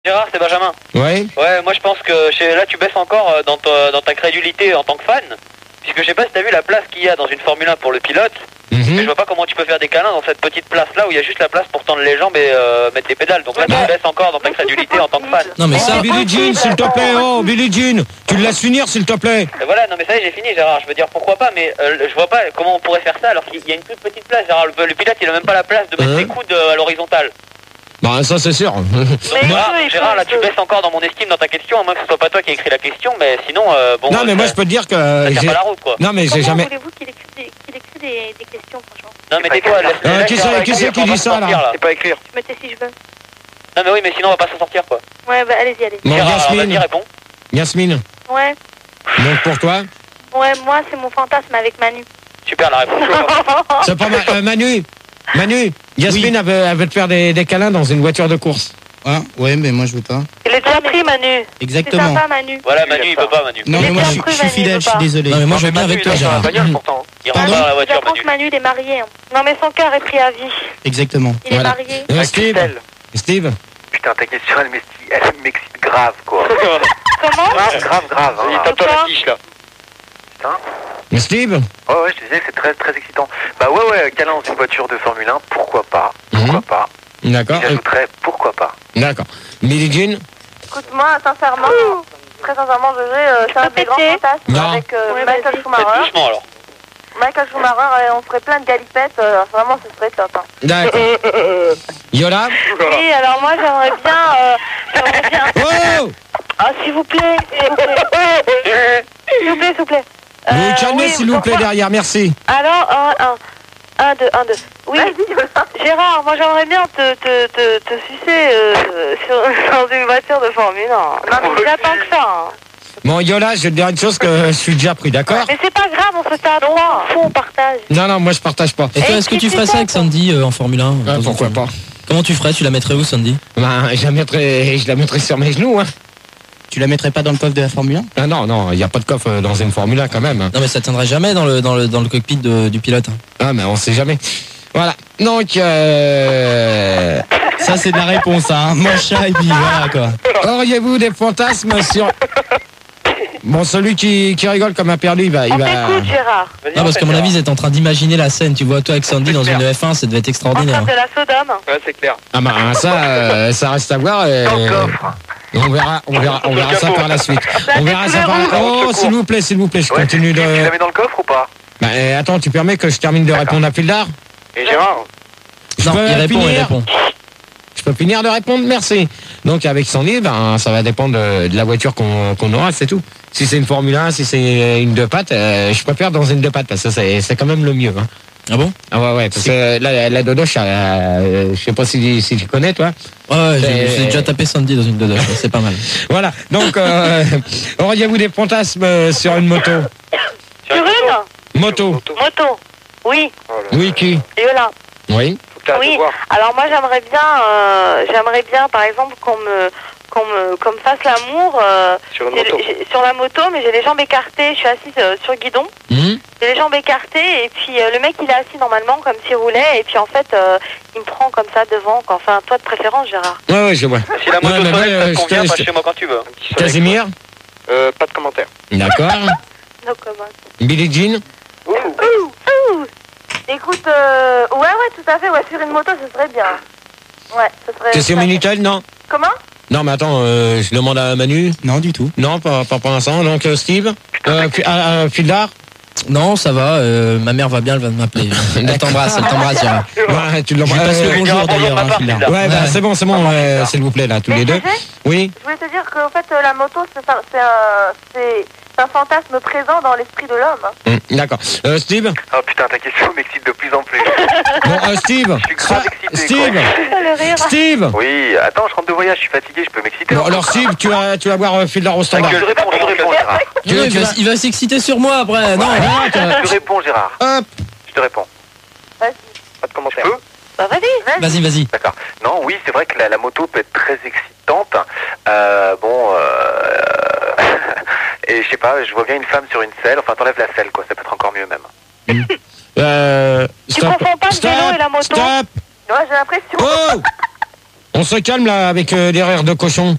Gérard, c'est Benjamin. Ouais. Ouais, moi je pense que là tu baisses encore dans ta crédulité en tant que fan. Puisque je sais pas si t'as vu la place qu'il y a dans une Formule 1 pour le pilote. Mais je vois pas comment tu peux faire des câlins dans cette petite place là où il y a juste la place pour tendre les jambes et mettre les pédales. Donc là tu baisses encore dans ta crédulité en tant que fan. Non mais ça, Billie Jean, s'il te plaît, oh Billie Jean, tu le laisses finir s'il te plaît. Et voilà, non mais ça y est, j'ai fini Gérard, je veux dire pourquoi pas, mais je vois pas comment on pourrait faire ça alors qu'il y a une toute petite place Gérard, le pilote il a même pas la place de mettre ses coudes à l'horizontale. Bah ça c'est sûr. Gérard, là tu baisses encore dans mon estime dans ta question, à moins que ce soit pas toi qui ai écrit la question, mais sinon bon... Non mais moi je peux te dire que... Ça tient pas la route quoi. Non mais j'ai jamais... Comment voulez-vous qu'il écrit des questions franchement? Non mais tais-toi, laisse-le. Qui c'est qui dit ça là? C'est pas écrire. Je me tais si je veux. Non mais oui, mais sinon on va pas s'en sortir quoi. Ouais bah allez-y, allez-y. Bon, Gérard, Yasmine. vas-y, réponds. Yasmine. Ouais. Donc pour toi? Ouais, moi c'est mon fantasme avec Manu. Super la réponse. C'est pas Manu, Yasmine elle veut te faire des câlins dans une voiture de course. Ah, ouais, mais moi je veux pas. Il est déjà pris Manu. Exactement. C'est sympa Manu. Voilà, Manu il peut pas, Manu. Non, mais moi je suis fidèle, je suis désolé. Non mais moi je vais bien avec toi Gérard. Il rentre pas dans la voiture, J'apprends Manu. que Manu il est marié. Non mais son cœur est pris à vie. Exactement. Il est marié. Steve. Putain, ta question, elle m'excite grave, quoi. Comment? Grave. Il Hein. tape la tige là. Putain. Steve. Ouais, je te disais, c'est très, très excitant. Bah ouais, câlin dans une voiture de Formule 1, pourquoi pas. D'accord. J'ajouterais, pourquoi pas. D'accord. Billie Jean. Écoute moi sincèrement, très sincèrement c'est un des grands fantasmes Non. avec Faites Michael Schumacher. doucement alors. Michael Schumacher, on ferait plein de galipettes, vraiment ce serait top. Hein. D'accord. Yola. Oui, alors moi j'aimerais bien... Oh. Ah s'il vous plaît, s'il vous plaît. Vous vous calmez oui, s'il vous plaît derrière, merci. Alors, 1, 2. Oui, Gérard, moi j'aimerais bien te sucer dans une voiture de Formule 1. Non mais j'attends que ça. Hein. Bon Yola, je vais te dire une chose que je suis déjà pris, d'accord? Mais c'est pas grave, on se fait à droit. Faut on partage. Non, moi je partage pas. Et toi, est-ce que tu ferais ça avec Sandy en Formule 1? Pourquoi pas? Comment tu ferais? Tu la mettrais où, Sandy? Ben, je la mettrais sur mes genoux, hein. Tu la mettrais pas dans le coffre de la Formule 1? Ah non, il n'y a pas de coffre dans une Formule 1 quand même. Non, mais ça tiendrait jamais dans le cockpit du pilote. Ah, mais on sait jamais. Voilà. Donc, Ça c'est de la réponse, hein. Mon chat et puis voilà quoi. auriez-vous des fantasmes sur... Bon, celui qui rigole comme un perdu, il va... On t'écoute Gérard. Non, parce qu'à mon avis, ils étaient en train d'imaginer la scène. Tu vois, toi avec Sandy dans une F1, ça devait être En extraordinaire. train de la Sodome. Ouais, c'est clair. Ah bah ça reste à voir. Dans le coffre. On verra ça par la suite. On verra ça par la... Oh, s'il vous plaît, je continue de... Tu la mets dans le coffre ou pas? Bah, attends, tu permets que je termine de répondre à Pildar? Et Gérard? Non, il répond. Je peux finir de répondre, merci. Donc avec Sandy, ben, ça va dépendre de la voiture qu'on aura, c'est tout. Si c'est une Formule 1, si c'est une 2 pattes, je préfère dans une 2 pattes parce que c'est quand même le mieux. Hein. Ah bon? Ah ouais, parce que la Dodoche, je sais pas si tu connais, toi. Ouais, j'ai déjà tapé Sandy dans une Dodoche, c'est pas mal. Voilà, donc auriez-vous des fantasmes sur une moto? Sur une Moto. Oui. Oui, qui? Yola. Oui. Oui. Alors moi j'aimerais bien par exemple qu'on me fasse l'amour sur la moto, mais j'ai les jambes écartées, je suis assise sur le guidon. J'ai les jambes écartées et puis le mec il est assis normalement comme s'il roulait et puis en fait il me prend comme ça devant. Enfin toi de préférence Gérard. Ouais, je vois. Si la moto Ouais, mais sonnette, moi, ça te convient, passe chez moi quand tu veux. Casimir. Pas de commentaire. D'accord. No comment. Billie Jean. Écoute, ouais, tout à fait, ouais, sur une moto, ce serait bien. Ouais, ce serait... T'es sur Minitel, non? Comment? Non, mais attends, je demande à Manu. Non du tout. Non, pas pour l'instant. Donc, Steve. Pildar. Non, ça va, ma mère va bien, elle va m'appeler. Elle t'embrasse, Gérard. Ouais, tu Je lui l'embrasses. passe le bonjour d'ailleurs, hein, Phil. Ouais, bah, c'est bon, s'il vous plaît, là, tous les deux. Oui. Je voulais te dire qu'en fait, la moto, c'est un fantasme présent dans l'esprit de l'homme. D'accord. Steve. Oh putain, ta question m'excite de plus en plus. Bon, Steve. Je suis grave excité, Steve. Le rire. Steve. Oui, attends, je rentre de voyage, je suis fatigué, je peux m'exciter. Bon, alors Steve, tu vas voir Pildar au standard. Je réponds, Gérard. Il va s'exciter sur moi après, non? Je réponds, Gérard. Hop. Je te réponds. Vas-y. Pas de commentaire. Bah vas-y. Vas-y. D'accord. Non, oui, c'est vrai que la moto peut être très excitante. Et je sais pas, je vois bien une femme sur une selle. Enfin, t'enlèves la selle, quoi. Ça peut être encore mieux, même. Tu confonds pas le vélo et la moto? Stop. Ouais, j'ai l'impression. Oh. On se calme là avec des rires de cochon.